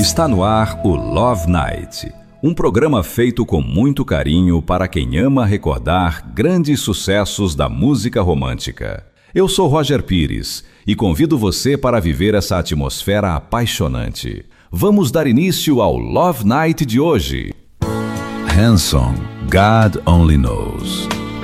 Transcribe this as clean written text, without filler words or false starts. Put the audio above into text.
Está no ar o Love Night, um programa feito com muito carinho para quem ama recordar grandes sucessos da música romântica. Eu sou Roger Pires e convido você para viver essa atmosfera apaixonante. Vamos dar início ao Love Night de hoje. Hanson, God Only Knows.